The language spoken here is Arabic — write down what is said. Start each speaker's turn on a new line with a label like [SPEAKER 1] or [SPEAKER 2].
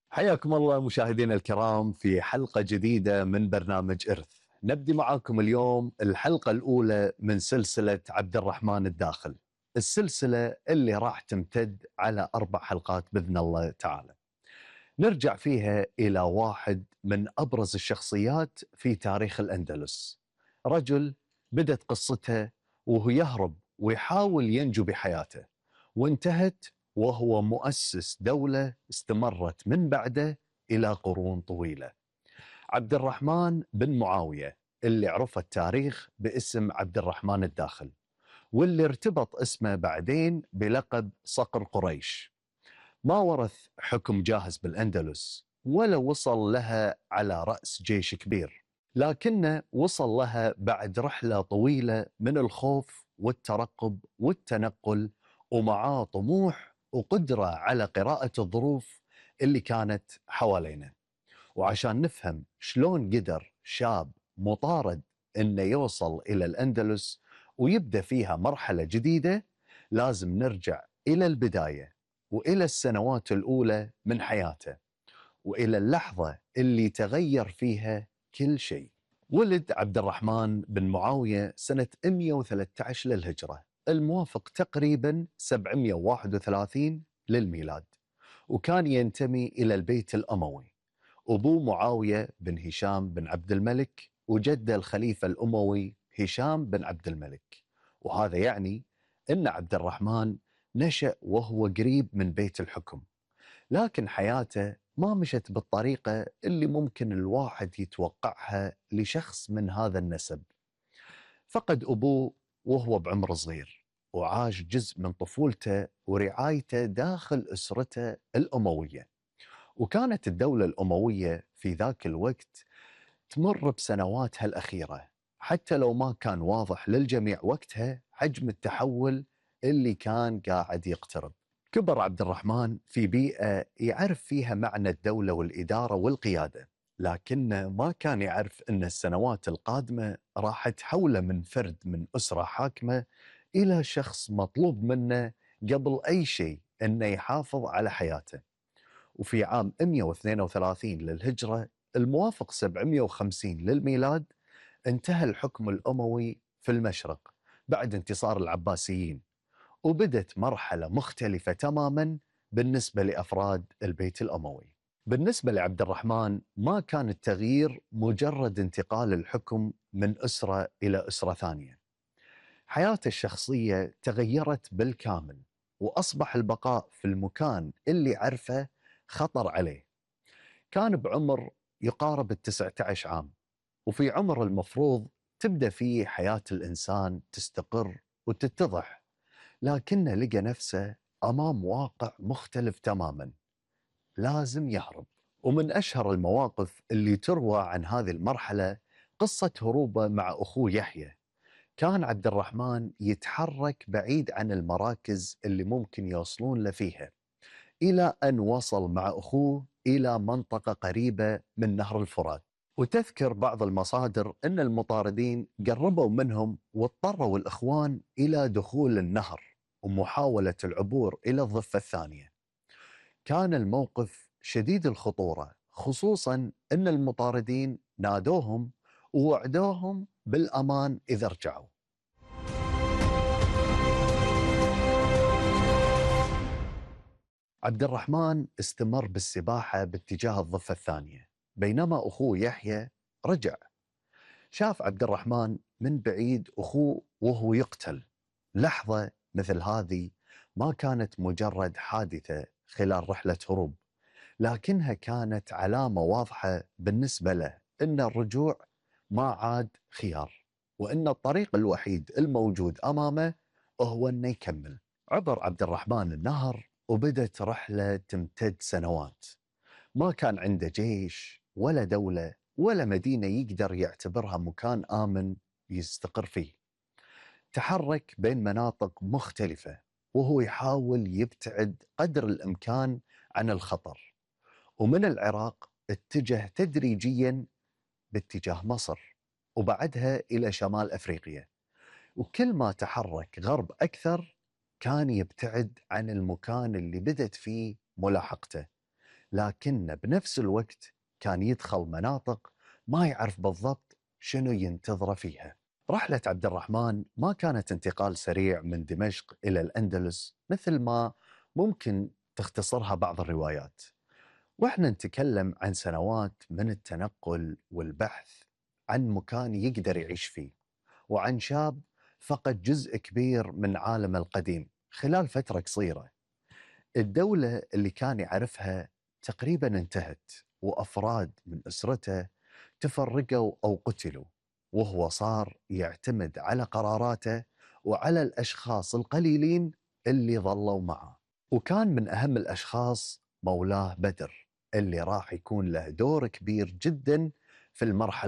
[SPEAKER 1] حياكم الله مشاهدينا الكرام في حلقة جديدة من برنامج إرث. نبدي معاكم اليوم الحلقة الأولى من سلسلة عبد الرحمن الداخل، السلسلة اللي راح تمتد على 4 حلقات بإذن الله تعالى. نرجع فيها إلى واحد من أبرز الشخصيات في تاريخ الأندلس، رجل بدت قصته وهو يهرب ويحاول ينجو بحياته، وانتهت وهو مؤسس دولة استمرت من بعده إلى قرون طويلة. عبد الرحمن بن معاوية، اللي عرف التاريخ باسم عبد الرحمن الداخل، واللي ارتبط اسمه بعدين بلقب صقر قريش. ما ورث حكم جاهز بالأندلس ولا وصل لها على رأس جيش كبير، لكنه وصل لها بعد رحلة طويلة من الخوف والترقب والتنقل، ومعاه طموح وقدرة على قراءة الظروف اللي كانت حوالينا. وعشان نفهم شلون قدر شاب مطارد انه يوصل الى الأندلس ويبدأ فيها مرحلة جديدة، لازم نرجع الى البداية والى السنوات الاولى من حياته، والى اللحظة اللي تغير فيها كل شيء. ولد عبد الرحمن بن معاوية سنة 113 للهجرة، الموافق تقريبا 731 للميلاد، وكان ينتمي إلى البيت الأموي. أبوه معاوية بن هشام بن عبد الملك، وجده الخليفة الأموي هشام بن عبد الملك. وهذا يعني أن عبد الرحمن نشأ وهو قريب من بيت الحكم، لكن حياته ما مشت بالطريقة اللي ممكن الواحد يتوقعها لشخص من هذا النسب. فقد أبوه وهو بعمر صغير، وعاش جزء من طفولته ورعايته داخل أسرته الأموية. وكانت الدولة الأموية في ذاك الوقت تمر بسنواتها الأخيرة، حتى لو ما كان واضح للجميع وقتها حجم التحول اللي كان قاعد يقترب. كبر عبد الرحمن في بيئة يعرف فيها معنى الدولة والإدارة والقيادة، لكنه ما كان يعرف أن السنوات القادمة راح تحوله من فرد من أسرة حاكمة إلى شخص مطلوب منه قبل أي شيء أنه يحافظ على حياته. وفي عام 132 للهجرة الموافق 750 للميلاد، انتهى الحكم الأموي في المشرق بعد انتصار العباسيين، وبدت مرحلة مختلفة تماما بالنسبة لأفراد البيت الأموي. بالنسبة لعبد الرحمن ما كان التغيير مجرد انتقال الحكم من أسرة إلى أسرة ثانية، حياته الشخصية تغيرت بالكامل، وأصبح البقاء في المكان اللي عرفه خطر عليه. كان بعمر يقارب 19 عام، وفي عمر المفروض تبدأ فيه حياة الإنسان تستقر وتتضح، لكنه لقى نفسه أمام واقع مختلف تماما، لازم يهرب. ومن أشهر المواقف اللي تروى عن هذه المرحلة قصة هروبه مع أخوه يحيى. كان عبد الرحمن يتحرك بعيد عن المراكز اللي ممكن يوصلون له فيها، إلى أن وصل مع أخوه إلى منطقة قريبة من نهر الفرات. وتذكر بعض المصادر أن المطاردين قربوا منهم، واضطروا الإخوان إلى دخول النهر ومحاولة العبور إلى الضفة الثانية. كان الموقف شديد الخطورة، خصوصا أن المطاردين نادوهم ووعدوهم بالأمان إذا رجعوا. عبد الرحمن استمر بالسباحة باتجاه الضفة الثانية، بينما أخوه يحيى رجع. شاف عبد الرحمن من بعيد أخوه وهو يقتل. لحظة مثل هذه ما كانت مجرد حادثة خلال رحلة هروب، لكنها كانت علامة واضحة بالنسبة له أن الرجوع ما عاد خيار، وأن الطريق الوحيد الموجود أمامه هو أنه يكمل. عبر عبد الرحمن النهر وبدت رحلة تمتد سنوات. ما كان عنده جيش ولا دولة ولا مدينة يقدر يعتبرها مكان آمن يستقر فيه. تحرك بين مناطق مختلفة وهو يحاول يبتعد قدر الإمكان عن الخطر. ومن العراق اتجه تدريجيا باتجاه مصر، وبعدها إلى شمال أفريقيا. وكل ما تحرك غرب أكثر كان يبتعد عن المكان اللي بدت فيه ملاحقته، لكنه بنفس الوقت كان يدخل مناطق ما يعرف بالضبط شنو ينتظره فيها. رحلة عبد الرحمن ما كانت انتقال سريع من دمشق إلى الأندلس مثل ما ممكن تختصرها بعض الروايات، واحنا نتكلم عن سنوات من التنقل والبحث عن مكان يقدر يعيش فيه، وعن شاب فقد جزء كبير من عالمه القديم خلال فترة قصيرة. الدولة اللي كان يعرفها تقريبا انتهت، وأفراد من أسرته تفرقوا أو قتلوا، وهو صار يعتمد على قراراته وعلى الأشخاص القليلين اللي ظلوا معه. وكان من أهم الأشخاص مولاه بدر، اللي راح يكون له دور كبير جدا في المرحلة